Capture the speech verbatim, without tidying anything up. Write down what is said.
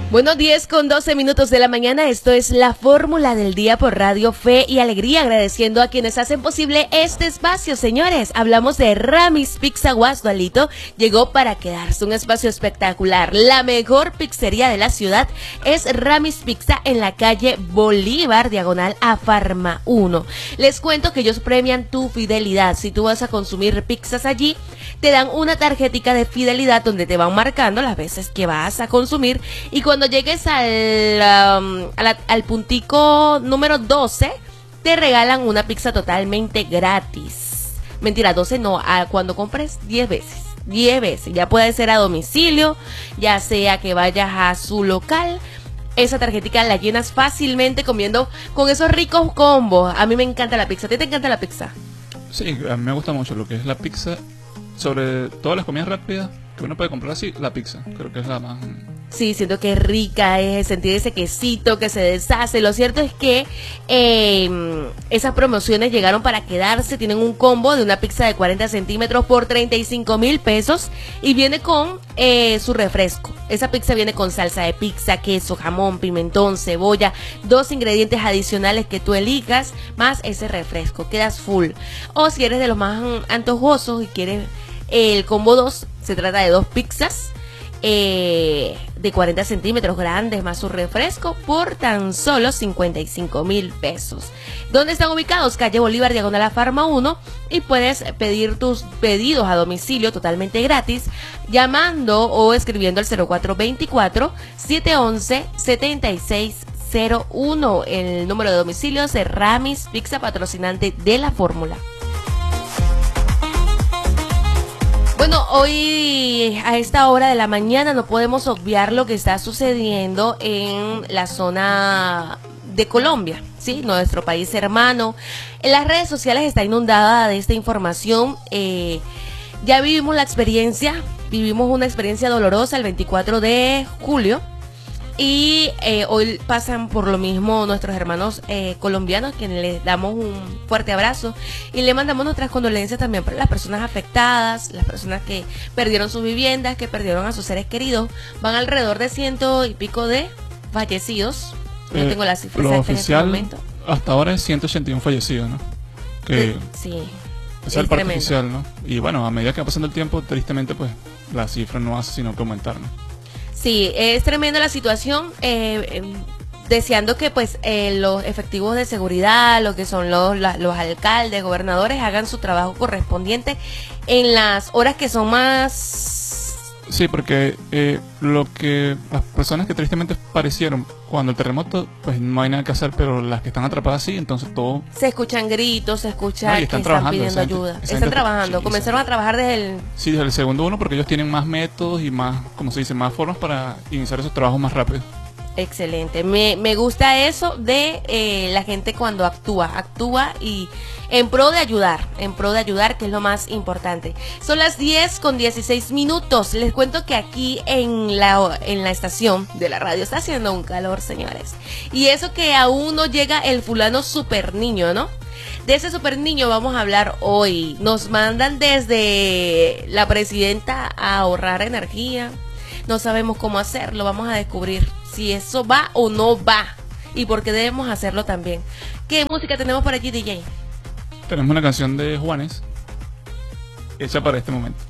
Bueno, diez con doce minutos de la mañana, esto es la fórmula del día por Radio Fe y Alegría, agradeciendo a quienes hacen posible este espacio, señores. Hablamos de Ramis Pizza Guasdualito, llegó para quedarse, un espacio espectacular. La mejor pizzería de la ciudad es Ramis Pizza en la calle Bolívar, diagonal a Farma uno. Les cuento que ellos premian tu fidelidad. Si tú vas a consumir pizzas allí, te dan una tarjetica de fidelidad donde te van marcando las veces que vas a consumir, y cuando llegues al, um, a la, al puntico número doce, te regalan una pizza totalmente gratis. Mentira, doce no, a cuando compres diez veces. diez veces, ya puede ser a domicilio, ya sea que vayas a su local. Esa tarjetica la llenas fácilmente comiendo con esos ricos combos. A mí me encanta la pizza. ¿A ti te encanta la pizza? Sí, a mí me gusta mucho lo que es la pizza. Sobre todas las comidas rápidas que uno puede comprar así, la pizza. Creo que es la más... Sí, siento que es rica, es sentir ese quesito que se deshace. Lo cierto es que eh, esas promociones llegaron para quedarse. Tienen un combo de una pizza de cuarenta centímetros por treinta y cinco mil pesos y viene con eh, su refresco. Esa pizza viene con salsa de pizza, queso, jamón, pimentón, cebolla, dos ingredientes adicionales que tú elijas, más ese refresco. Quedas full. O si eres de los más antojosos y quieres el combo dos, se trata de dos pizzas Eh, de cuarenta centímetros grandes más su refresco por tan solo cincuenta y cinco mil pesos. ¿Dónde están ubicados? Calle Bolívar, diagonal a Farma uno, y puedes pedir tus pedidos a domicilio totalmente gratis llamando o escribiendo al cero cuatro veinticuatro, siete once, setenta y seis cero uno. El número de domicilio es Ramis Pizza, patrocinante de la fórmula. Bueno, hoy a esta hora de la mañana no podemos obviar lo que está sucediendo en la zona de Colombia, ¿sí? Nuestro país hermano. En las redes sociales está inundada de esta información. Eh, ya vivimos la experiencia, vivimos una experiencia dolorosa el veinticuatro de julio. Y eh, hoy pasan por lo mismo nuestros hermanos eh, colombianos, quienes les damos un fuerte abrazo y le mandamos nuestras condolencias también para las personas afectadas, las personas que perdieron sus viviendas, que perdieron a sus seres queridos. Van alrededor de ciento y pico de fallecidos. No eh, tengo la cifra lo exacta oficial en este momento. Hasta ahora es ciento ochenta y uno fallecidos, ¿no? Que sí, es el parte oficial, ¿no? Y bueno, a medida que va pasando el tiempo, tristemente, pues la cifra no hace sino que aumentar, ¿no? Sí, es tremenda la situación, eh, eh, deseando que pues eh, los efectivos de seguridad, lo que son los, la, los alcaldes, gobernadores, hagan su trabajo correspondiente en las horas que son más... Sí, porque eh, lo que las personas que tristemente parecieron cuando el terremoto, pues no hay nada que hacer, pero las que están atrapadas sí, entonces todo... Se escuchan gritos, se escucha no, que están, están pidiendo esa ayuda. gente, esa están gente, trabajando, sí, comenzaron a trabajar desde el... Sí, desde el segundo uno, porque ellos tienen más métodos y más, como se dice, más formas para iniciar esos trabajos más rápido. Excelente, me, me gusta eso de eh, la gente cuando actúa, actúa y en pro de ayudar, en pro de ayudar, que es lo más importante. Son las diez con dieciséis minutos, les cuento que aquí en la, en la estación de la radio está haciendo un calor, señores. Y eso que aún no llega el fulano super niño, ¿no? De ese super niño vamos a hablar hoy. Nos mandan desde la presidenta a ahorrar energía. No sabemos cómo hacerlo, vamos a descubrir si eso va o no va y por qué debemos hacerlo también. ¿Qué música tenemos por allí, D J? Tenemos una canción de Juanes hecha para este momento.